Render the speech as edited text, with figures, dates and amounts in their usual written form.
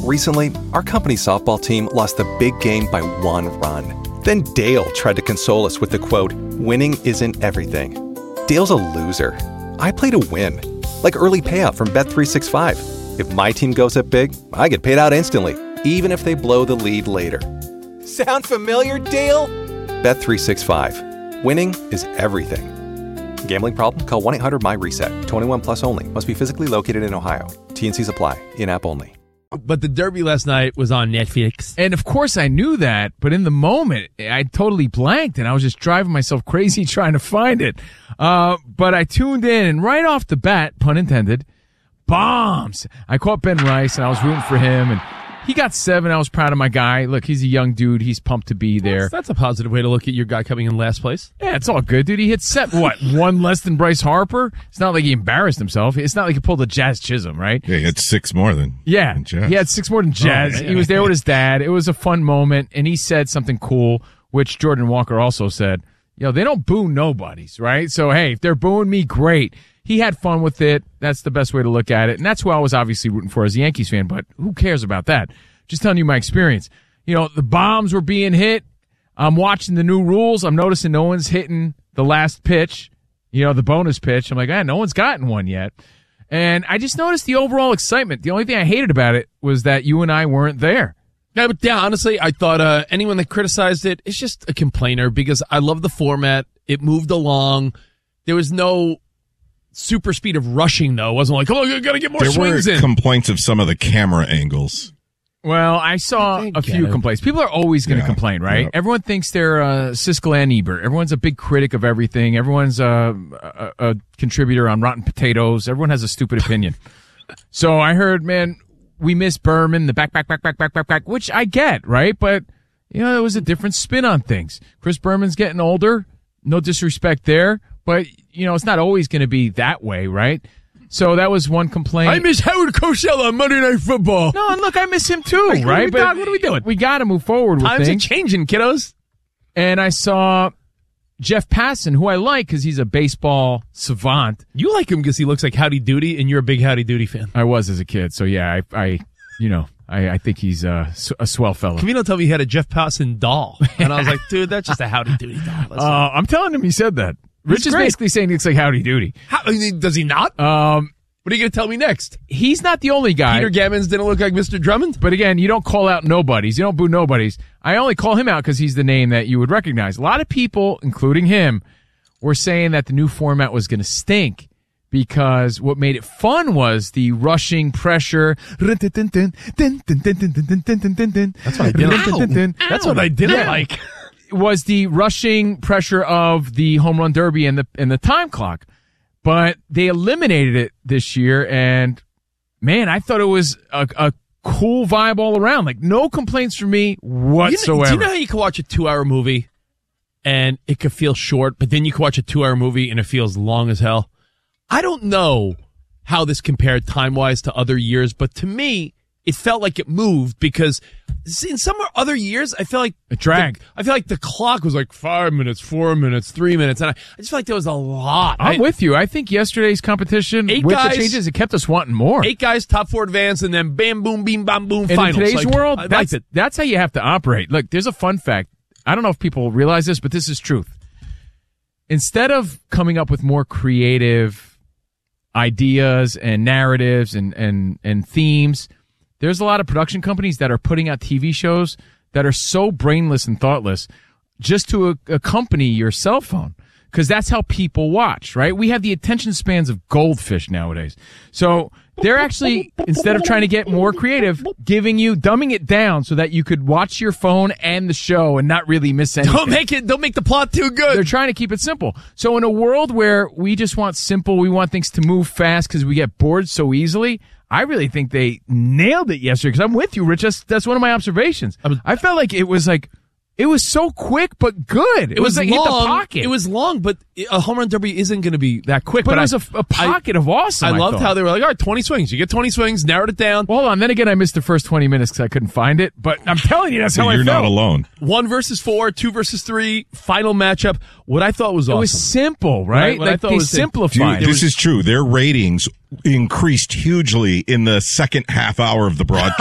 Recently, our company softball team lost the big game by 1 run. Then Dale tried to console us with the quote, "Winning isn't everything." Dale's a loser. I play to win. Like early payout from Bet365. If my team goes up big, I get paid out instantly, even if they blow the lead later. Sound familiar, Dale? Bet365. Winning is everything. Gambling problem? Call 1-800-MY-RESET. 21 plus only. Must be physically located in Ohio. T&Cs apply. In-app only. But the Derby last night was on Netflix. And of course I knew that, but in the moment, I totally blanked and I was just driving myself crazy trying to find it. But I tuned in and right off the bat, pun intended, bombs. I caught Ben Rice and I was rooting for him and he got 7. I was proud of my guy. Look, he's a young dude. He's pumped to be there. That's a positive way to look at your guy coming in last place. Yeah, it's all good, dude. He hit 1 less than Bryce Harper? It's not like he embarrassed himself. It's not like he pulled a Jazz Chisholm, right? Yeah, he had 6 more than Jazz. He had 6 more than Jazz. He was there with his dad. It was a fun moment, and he said something cool, which Jordan Walker also said. They don't boo nobodies, right? So, hey, if they're booing me, great. He had fun with it. That's the best way to look at it. And that's who I was obviously rooting for as a Yankees fan, but who cares about that? Just telling you my experience. The bombs were being hit. I'm watching the new rules. I'm noticing no one's hitting the last pitch, the bonus pitch. I'm like, no one's gotten one yet. And I just noticed the overall excitement. The only thing I hated about it was that you and I weren't there. Yeah, but honestly, I thought anyone that criticized it is just a complainer because I love the format. It moved along. There was no super speed of rushing, though. It wasn't like, you got to get more swings in. There were complaints of some of the camera angles. Well, I saw a few complaints. People are always going to complain, right? Yeah. Everyone thinks they're Siskel and Ebert. Everyone's a big critic of everything. Everyone's a contributor on Rotten Potatoes. Everyone has a stupid opinion. So I heard, man, we miss Berman, the back, which I get, right? But, it was a different spin on things. Chris Berman's getting older. No disrespect there. But, it's not always going to be that way, right? So that was one complaint. I miss Howard Cosell on Monday Night Football. No, and look, I miss him too, right? What are we doing? We got to move forward with things. Times are changing, kiddos. And I saw Jeff Passan, who I like because he's a baseball savant. You like him because he looks like Howdy Doody, and you're a big Howdy Doody fan. I was as a kid, so yeah, I think he's a swell fellow. Cavino told me he had a Jeff Passan doll, and I was like, dude, that's just a Howdy Doody doll. I'm telling him he said that. Rich is basically saying he looks like Howdy Doody. Does he not? What are you going to tell me next? He's not the only guy. Peter Gammons didn't look like Mr. Drummond? But again, you don't call out nobodies. You don't boo nobodies. I only call him out because he's the name that you would recognize. A lot of people, including him, were saying that the new format was going to stink because what made it fun was the rushing pressure. That's what I didn't. That's what I didn't like. Was the rushing pressure of the home run derby and the time clock. But they eliminated it this year, and man, I thought it was a cool vibe all around. Like, no complaints from me whatsoever. Do you know how you can watch a 2-hour movie and it could feel short, but then you can watch a 2-hour movie and it feels long as hell? I don't know how this compared time-wise to other years, but to me, it felt like it moved because in some other years, I feel like it dragged. I feel like the clock was like 5 minutes, 4 minutes, 3 minutes, and I just feel like there was a lot. I'm with you. I think yesterday's competition with the changes, it kept us wanting more. 8 guys, top 4 advance, and then bam, boom, beam, bam, boom, and finals. In today's world, that's how you have to operate. Look, there's a fun fact. I don't know if people realize this, but this is truth. Instead of coming up with more creative ideas and narratives and themes, there's a lot of production companies that are putting out TV shows that are so brainless and thoughtless just to accompany your cell phone. Because that's how people watch, right? We have the attention spans of goldfish nowadays. So they're actually, instead of trying to get more creative, dumbing it down so that you could watch your phone and the show and not really miss anything. Don't make the plot too good. They're trying to keep it simple. So in a world where we just want simple, we want things to move fast because we get bored so easily, I really think they nailed it yesterday because I'm with you, Rich. That's one of my observations. I felt like it was so quick but good. It was like long. Hit the pocket. It was long, but a home run derby isn't going to be that quick. But it was a pocket of awesome. I loved how they were like, all right, 20 swings. You get 20 swings, narrowed it down. Well, hold on. Then again, I missed the first 20 minutes because I couldn't find it. But I'm telling you, that's how I felt. You're not alone. 1 versus 4, 2 versus 3, final matchup. What I thought was awesome. It was simple, right? What I thought they was simplified. This is true. Their ratings increased hugely in the second half hour of the broadcast.